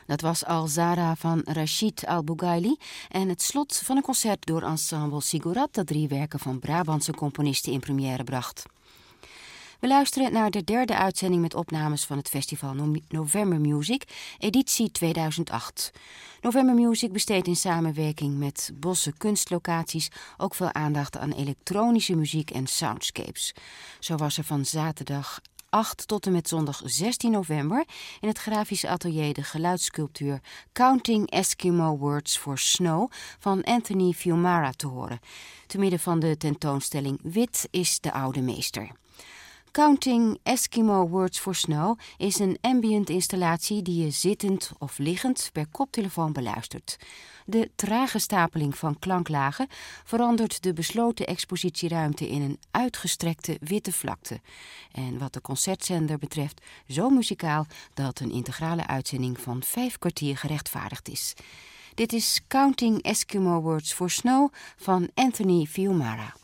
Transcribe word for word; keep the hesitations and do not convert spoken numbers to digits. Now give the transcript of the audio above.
Dat was Al Zahra van Rachid Al-Bougaili en het slot van een concert door ensemble Sigurat dat drie werken van Brabantse componisten in première bracht. We luisteren naar de derde uitzending met opnames van het festival November Music, editie tweeduizend acht. November Music besteedt in samenwerking met Bosse Kunstlocaties ook veel aandacht aan elektronische muziek en soundscapes. Zo was er van zaterdag acht tot en met zondag zestien november in het grafische atelier de geluidssculptuur Counting Eskimo Words for Snow van Anthony Fiumara te horen. Te midden van de tentoonstelling Wit is de oude meester. Counting Eskimo Words for Snow is een ambient installatie die je zittend of liggend per koptelefoon beluistert. De trage stapeling van klanklagen verandert de besloten expositieruimte in een uitgestrekte witte vlakte. En wat de concertzender betreft zo muzikaal dat een integrale uitzending van vijf kwartier gerechtvaardigd is. Dit is Counting Eskimo Words for Snow van Anthony Fiumara.